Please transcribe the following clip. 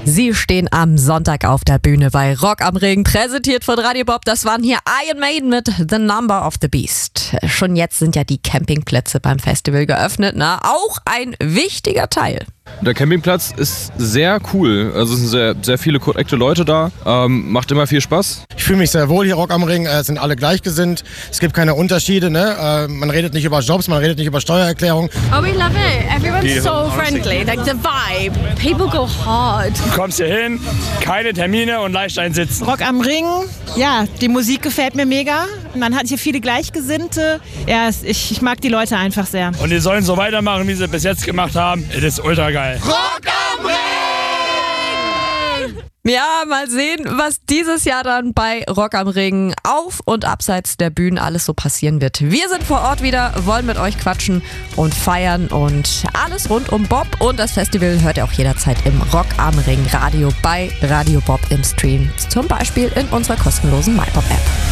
Sie stehen am Sonntag auf der Bühne bei Rock am Ring, präsentiert von Radio Bob. Das waren hier Iron Maiden mit The Number of the Beast. Schon jetzt sind ja die Campingplätze beim Festival geöffnet, ne? Auch ein wichtiger Teil. Der Campingplatz ist sehr cool. Also es sind sehr, sehr viele korrekte Leute da. Macht immer viel Spaß. Ich fühle mich sehr wohl hier, Rock am Ring. Sind alle gleichgesinnt. Es gibt keine Unterschiede. Ne? Man redet nicht über Jobs, man redet nicht über Steuererklärung. Oh, we love it. Everyone's so friendly. Like the vibe. People go hard. Du kommst hier hin, keine Termine und leicht einsitzen. Rock am Ring, ja, die Musik gefällt mir mega. Man hat hier viele Gleichgesinnte. Ja, ich mag die Leute einfach sehr. Und die sollen so weitermachen, wie sie bis jetzt gemacht haben. Es ist ultra geil. Rock am Ring! Ja, mal sehen, was dieses Jahr dann bei Rock am Ring auf und abseits der Bühnen alles so passieren wird. Wir sind vor Ort wieder, wollen mit euch quatschen und feiern und alles rund um Bob. Und das Festival hört ihr auch jederzeit im Rock am Ring Radio bei Radio Bob im Stream. Zum Beispiel in unserer kostenlosen MyBob-App.